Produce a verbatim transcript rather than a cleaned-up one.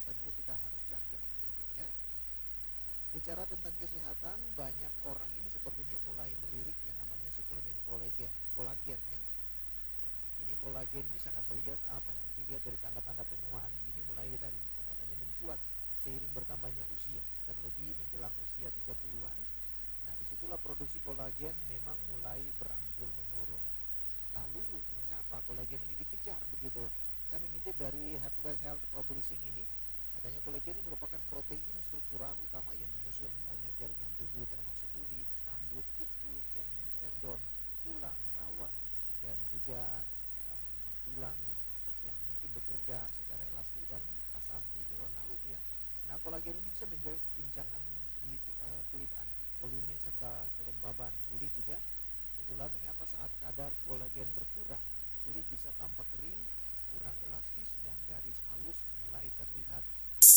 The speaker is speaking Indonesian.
kesehatan juga kita harus jaga begitu ya. Bicara tentang kesehatan, banyak orang ini sepertinya mulai melirik yang namanya suplemen kolagen, kolagen ya. Ini kolagen ini sangat melihat apa ya? Dilihat dari tanda-tanda penuaan ini mulai dari katanya mencuat seiring bertambahnya usia, terlebih menjelang usia tiga puluhan. Nah, disitulah produksi kolagen memang mulai berangsur menurun. Lalu, mengapa kolagen ini dikejar begitu? Saya mengintip dari Harvard Health Publishing ini, katanya kolagen ini merupakan protein struktural utama yang menyusun banyak jaringan tubuh termasuk kulit, rambut, kuku, tendon, tulang, rawan, dan juga uh, tulang yang mungkin bekerja secara elastis dan asam hidronaut ya. Nah, kolagen ini bisa menjaga kekencangan di uh, kulit Anda, volume serta kelembaban kulit juga. Itulah mengapa saat kadar kolagen berkurang, kulit bisa tampak kering, kurang